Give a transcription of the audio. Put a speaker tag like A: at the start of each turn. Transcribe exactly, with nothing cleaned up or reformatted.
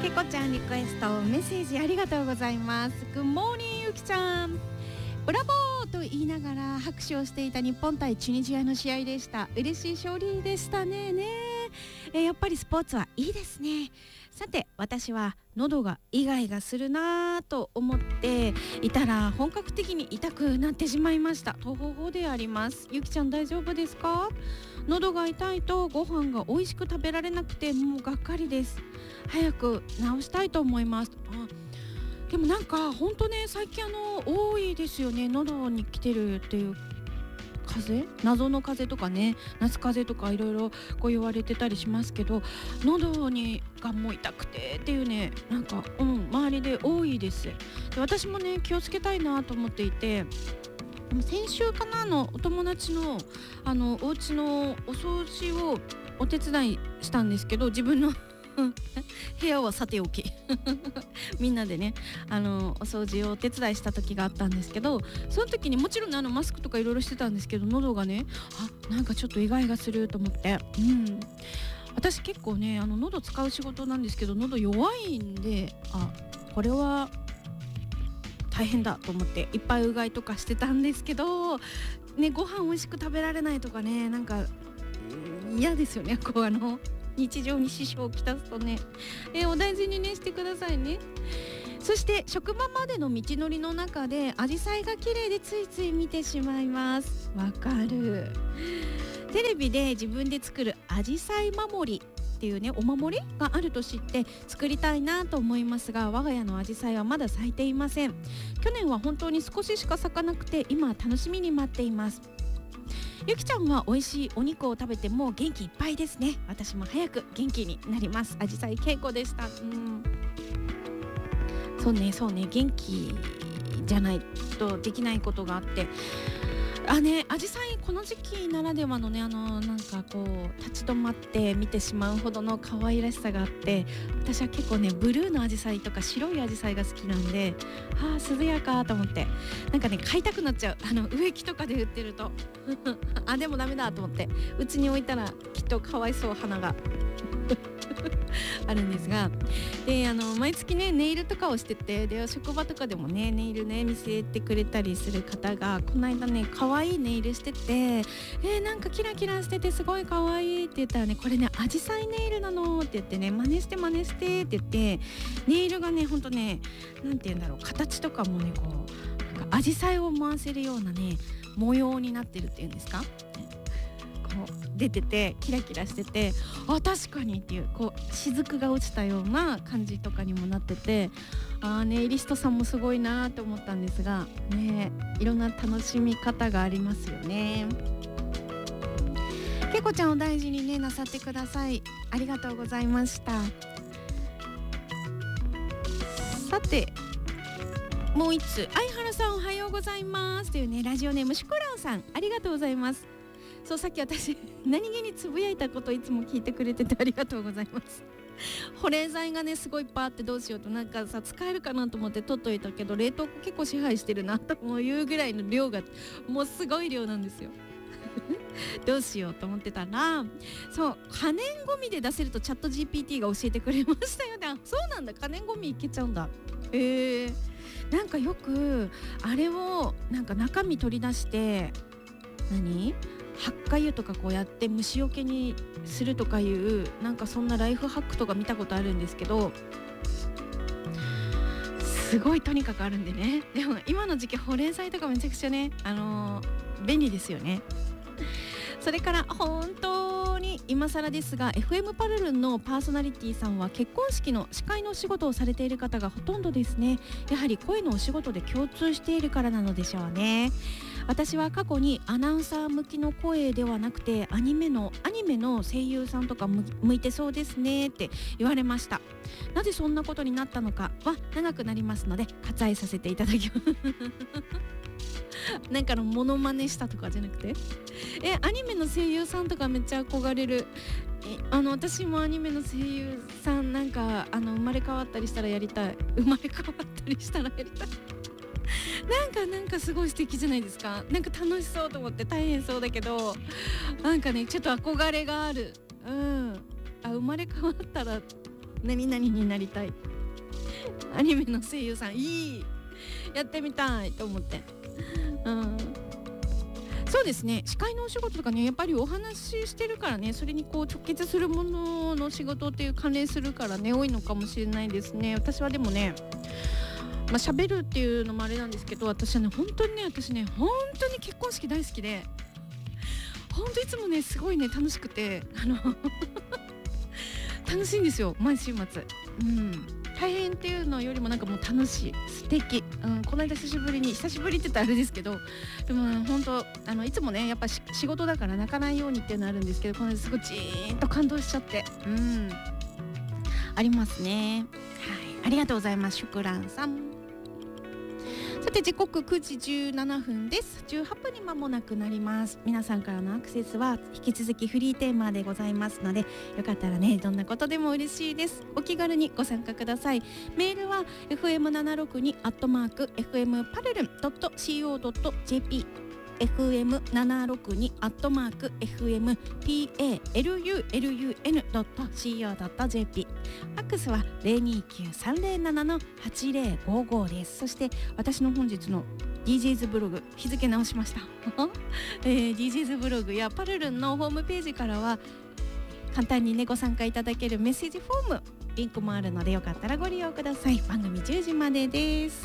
A: けこちゃんリクエストメッセージありがとうございます。グッモーニングゆきちゃん、ブラボーと言いながら拍手をしていた日本対チュニジアの試合でした。嬉しい勝利でしたね。ねえー、やっぱりスポーツはいいですね。さて、私は喉がイガイガするなと思っていたら本格的に痛くなってしまいました。とほほであります。ゆきちゃん大丈夫ですか？喉が痛いとご飯が美味しく食べられなくてもうがっかりです。早く治したいと思います。あ、でもなんか本当ね、最近あの多いですよね、喉に来てるっていう風邪、謎の風邪とかね、夏風邪とかいろいろこう言われてたりしますけど、喉にがもう痛くてっていうね、なんか、うん、周りで多いです。で、私もね気をつけたいなと思っていて、でも先週かなのお友達のあのお家のお掃除をお手伝いしたんですけど、自分の部屋はさておきみんなでねあのお掃除をお手伝いした時があったんですけど、その時にもちろん、ね、あのマスクとかいろいろしてたんですけど、喉がね、あ、なんかちょっとイガイガすると思って、うん、私結構ねあの喉使う仕事なんですけど、喉弱いんで、あ、これは大変だと思っていっぱいうがいとかしてたんですけどね、ご飯美味しく食べられないとかね、なんか嫌ですよね。こうあの日常に支障をきたすとね、えー、お大事にねしてくださいね。そして職場までの道のりの中でアジサイが綺麗でついつい見てしまいます。わかる。テレビで自分で作るアジサイ守りっていうねお守りがあると知って作りたいなと思いますが、我が家のアジサイはまだ咲いていません。去年は本当に少ししか咲かなくて、今は楽しみに待っています。ゆきちゃんは美味しいお肉を食べても元気いっぱいですね。私も早く元気になります。アジサイ稽古でした。うん、そうねそうね、元気じゃないとできないことがあって、あね、アジサイこの時期ならではのね、あのなんかこう立ち止まって見てしまうほどの可愛らしさがあって、私は結構ねブルーのアジサイとか白いアジサイが好きなんで、はあ涼やかと思って、なんかね買いたくなっちゃう、あの植木とかで売ってるとあ、でもダメだと思ってうちに置いたらきっとかわいそう花があるんですが、であの毎月ねネイルとかをしてて、で職場とかでもねネイルね見せてくれたりする方がこの間ね可愛いネイルしてて、えー、なんかキラキラしててすごい可愛いって言ったらね、これねアジサイネイルなのって言ってね、真似して真似してって言って、ネイルがねほんとね、なんて言うんだろう、形とかもねこうなんかアジサイを回せるようなね模様になってるっていうんですか、こう出ててキラキラしてて、あ確かにっていう、こう雫が落ちたような感じとかにもなってて、あネイリストさんもすごいなと思ったんですがね、いろんな楽しみ方がありますよね。けこちゃんを大事にねなさってください。ありがとうございました。さてもう一つ、相原さんおはようございますというねラジオネームシュクランさん、ありがとうございます。そう、さっき私何気につぶやいたこといつも聞いてくれててありがとうございます。保冷剤がねすごいいっぱいあってどうしようと、なんかさ使えるかなと思って取っといたけど、冷凍庫結構支配してるなというぐらいの量がもうすごい量なんですよどうしようと思ってたら、そう可燃ゴミで出せるとチャット ジーピーティー が教えてくれましたよね。あ、そうなんだ、可燃ゴミいけちゃうんだ。へー、なんかよくあれをなんか中身取り出して何発火油とかこうやって虫除けにするとかいう、なんかそんなライフハックとか見たことあるんですけど、すごいとにかくあるんでね。でも今の時期保冷剤とかめちゃくちゃね、あのー、便利ですよね。それから本当に今更ですが エフエム パルルンのパーソナリティさんは結婚式の司会のお仕事をされている方がほとんどですね。やはり声のお仕事で共通しているからなのでしょうね。私は過去にアナウンサー向きの声ではなくてアニメのアニメの声優さんとか向いてそうですねって言われました。なぜそんなことになったのかは長くなりますので割愛させていただきますなんかのモノマネしたとかじゃなくて、えアニメの声優さんとかめっちゃ憧れる。あの私もアニメの声優さんなんかあの生まれ変わったりしたらやりたい。生まれ変わったりしたらやりたいなんかなんかすごい素敵じゃないですか。なんか楽しそうと思って、大変そうだけどなんかねちょっと憧れがある。うん、あ生まれ変わったら何々になりたい。アニメの声優さんいい、やってみたいと思って、うん、そうですね。司会のお仕事とかね、やっぱりお話ししてるからね、それにこう直結するものの仕事っていう関連するからね、多いのかもしれないですね。私はでもね、まあ喋るっていうのもあれなんですけど、私はね本当にね私ね本当に結婚式大好きで、本当いつもねすごいね楽しくて、あの楽しいんですよ、毎週末。うん、大変っていうのよりもなんかもう楽しい、素敵、うん、この間久しぶりに、久しぶりって言ったらあれですけど、でも、ね、本当あのいつもねやっぱ仕事だから泣かないようにっていうのあるんですけど、この間すごいじーんと感動しちゃって、うん、ありますね。はい、ありがとうございます、シュクランさん。さて時刻くじじゅうななふんです。じゅうはっぷんに間もなくなります。皆さんからのアクセスは引き続きフリーテーマでございますので、よかったらねどんなことでも嬉しいです。お気軽にご参加ください。メールは エフエムななろくに アットマーク エフエムパルルン ドット シーオー ドット ジェーピーエフエムななろくに アットマーク エフエムパルルン ドット シーオー ドット ジェーピー、 ファックスは ゼロにきゅうさんゼロなな はちゼロごごです。そして私の本日の ディージェーズ ブログ、日付直しました、えー、ディージェーズ ブログやパルルンのホームページからは簡単にねご参加いただけるメッセージフォーム、リンクもあるのでよかったらご利用ください。番組じゅうじまでです。